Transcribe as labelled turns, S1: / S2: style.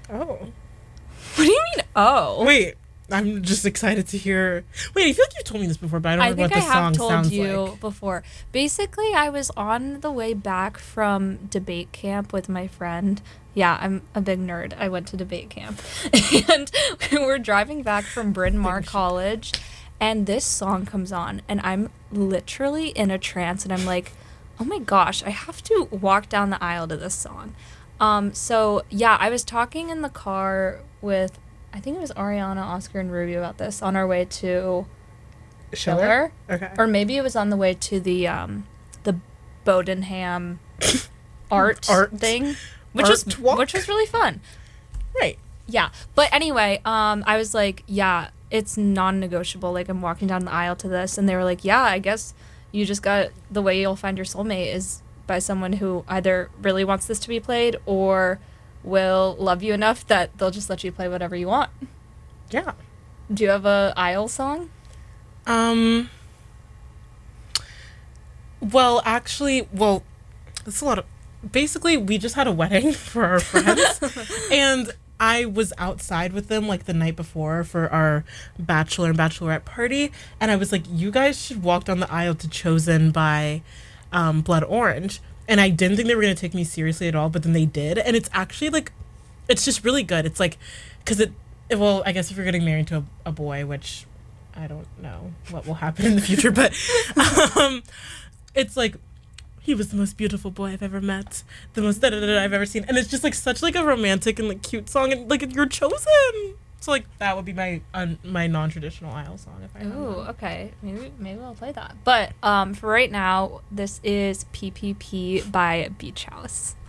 S1: Oh.
S2: What do you mean, oh?
S1: Wait, I'm just excited to hear. Wait, I feel like you told me this before, but I don't remember what the song sounds like. I think I have told you
S2: before. Basically, I was on the way back from debate camp with my friend. Yeah, I'm a big nerd. I went to debate camp. And we were driving back from Bryn Mawr College, and this song comes on, and I'm literally in a trance, and I'm like, oh my gosh, I have to walk down the aisle to this song. So, yeah, I was talking in the car with, I think it was Ariana, Oscar, and Ruby about this on our way to Schiller.
S1: Okay.
S2: Or maybe it was on the way to the Bodenham art thing, which was really fun.
S1: Right.
S2: Yeah. But anyway, I was like, yeah, it's non-negotiable. Like, I'm walking down the aisle to this, and they were like, yeah, I guess you just got, the way you'll find your soulmate is by someone who either really wants this to be played or will love you enough that they'll just let you play whatever you want.
S1: Yeah.
S2: Do you have a aisle song?
S1: Well, actually, that's a lot of... Basically, we just had a wedding for our friends, and I was outside with them, like, the night before for our bachelor and bachelorette party, and I was like, you guys should walk down the aisle to Chosen by Blood Orange. And I didn't think they were going to take me seriously at all, but then they did. And it's actually, like, it's just really good. It's like, because well, I guess if you're getting married to a boy, which I don't know what will happen in the future, but it's like, he was the most beautiful boy I've ever met, the most da-da-da-da I've ever seen. And it's just, like, such, like, a romantic and, like, cute song. And, like, you're chosen. So, like, that would be my non-traditional aisle song if I had one.
S2: Okay. Maybe I'll play that. But for right now, this is PPP by Beach House.